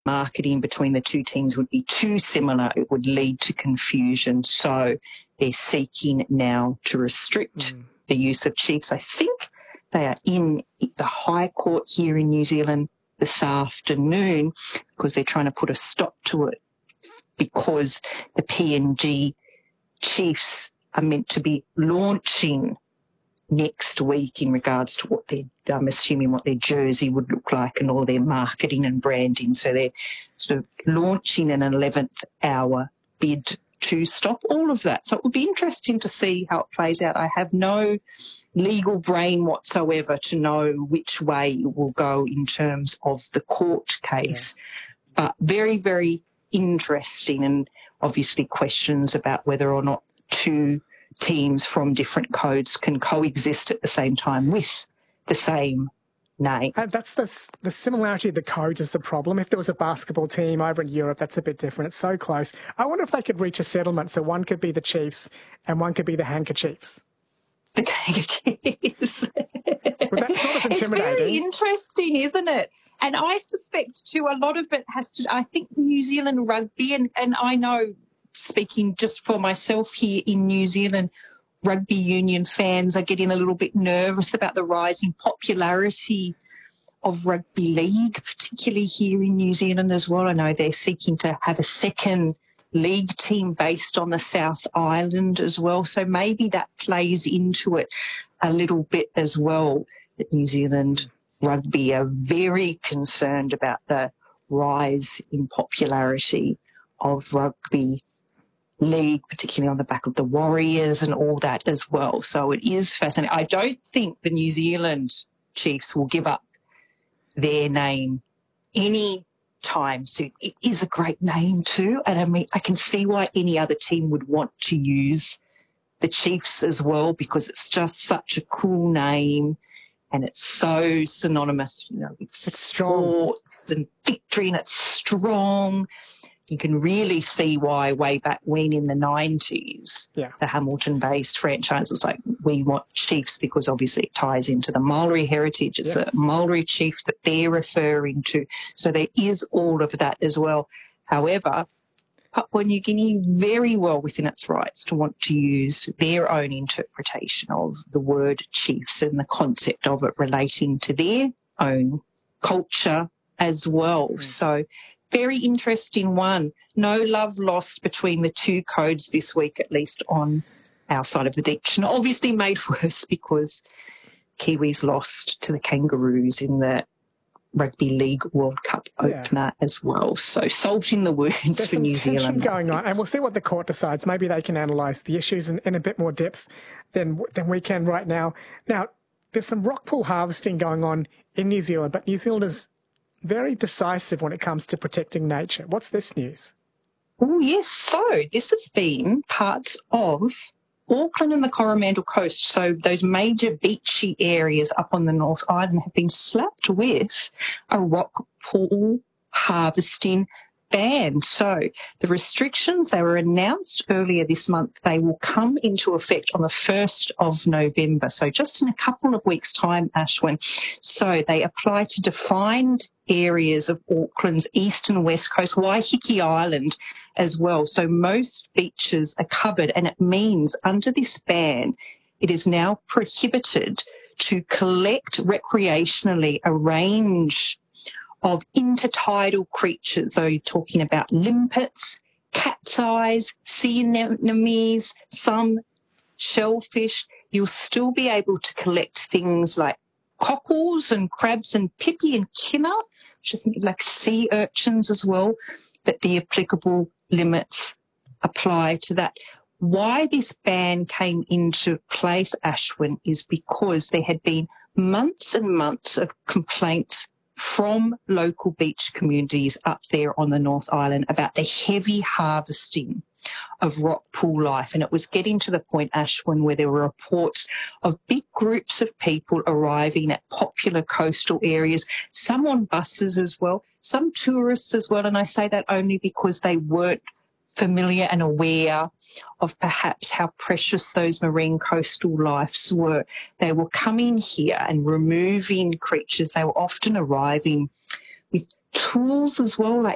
marketing between the two teams would be too similar. It would lead to confusion. So they're seeking now to restrict the use of chiefs. I think they are in the High Court here in New Zealand this afternoon because they're trying to put a stop to it, because the PNG Chiefs are meant to be launching next week in regards to what I'm assuming what their jersey would look like and all their marketing and branding. So they're sort of launching an 11th hour bid to stop all of that. So it would be interesting to see how it plays out. I have no legal brain whatsoever to know which way it will go in terms of the court case, but very, very interesting, and obviously questions about whether or not two teams from different codes can coexist at the same time with the same name. That's the similarity of the codes is the problem. If there was a basketball team over in Europe, that's a bit different. It's so close. I wonder if they could reach a settlement, so one could be the Chiefs and one could be the Handkerchiefs. The Handkerchiefs. Well, that's sort of intimidating. It's very interesting, isn't it? And I suspect, too, a lot of it has to, I think New Zealand rugby, and I know, speaking just for myself here in New Zealand, rugby union fans are getting a little bit nervous about the rising popularity of rugby league, particularly here in New Zealand as well. I know they're seeking to have a second league team based on the South Island as well. So maybe that plays into it a little bit as well, that New Zealand rugby are very concerned about the rise in popularity of rugby league, particularly on the back of the Warriors and all that as well. So it is fascinating. I don't think the New Zealand Chiefs will give up their name any time soon. It is a great name too, and I mean, I can see why any other team would want to use the Chiefs as well, because it's just such a cool name and it's so synonymous, you know, with sports and victory, and it's strong. You can really see why way back when in the 90s, the Hamilton-based franchise was like, we want Chiefs, because obviously it ties into the Maori heritage. It's a Maori chief that they're referring to. So there is all of that as well. However, Papua New Guinea very well within its rights to want to use their own interpretation of the word chiefs and the concept of it relating to their own culture as well. So very interesting one. No love lost between the two codes this week, at least on our side of the ditch. And obviously made worse because Kiwis lost to the Kangaroos in the Rugby League World Cup opener as well. So salt in the wounds for New Zealand. There's some tension going on, and we'll see what the court decides. Maybe they can analyse the issues in a bit more depth than we can right now. Now, there's some rock pool harvesting going on in New Zealand, but New Zealand is very decisive when it comes to protecting nature. What's this news? Oh, yes. So this has been parts of Auckland and the Coromandel Coast. So those major beachy areas up on the North Island have been slapped with a rock pool harvesting ban. So the restrictions, they were announced earlier this month. They will come into effect on the 1st of November. So just in a couple of weeks' time, Ashwin. So they apply to defined areas of Auckland's east and west coast, Waiheke Island as well. So most beaches are covered, and it means under this ban, it is now prohibited to collect recreationally a range of intertidal creatures. So you're talking about limpets, cat's eyes, sea anemones, some shellfish. You'll still be able to collect things like cockles and crabs and pipi and kinna, which I think like sea urchins as well, but the applicable limits apply to that. Why this ban came into place, Ashwin, is because there had been months and months of complaints from local beach communities up there on the North Island about the heavy harvesting of rock pool life. And it was getting to the point, Ashwin, where there were reports of big groups of people arriving at popular coastal areas, some on buses as well, some tourists as well. And I say that only because they weren't familiar and aware of perhaps how precious those marine coastal lives were. They were coming here and removing creatures. They were often arriving with tools as well, like